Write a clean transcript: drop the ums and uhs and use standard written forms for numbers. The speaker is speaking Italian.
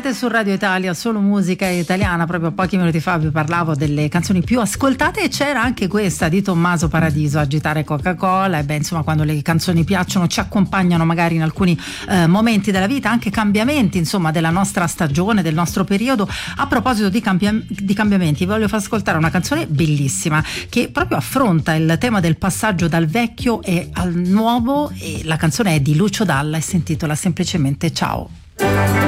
Siete su Radio Italia, solo musica italiana. Proprio pochi minuti fa vi parlavo delle canzoni più ascoltate e c'era anche questa di Tommaso Paradiso, Agitare Coca-Cola. E beh, insomma, quando le canzoni piacciono ci accompagnano magari in alcuni momenti della vita, anche cambiamenti, insomma, della nostra stagione, del nostro periodo. A proposito di cambiamenti, voglio far ascoltare una canzone bellissima che proprio affronta il tema del passaggio dal vecchio e al nuovo, e la canzone è di Lucio Dalla e si intitola semplicemente Ciao.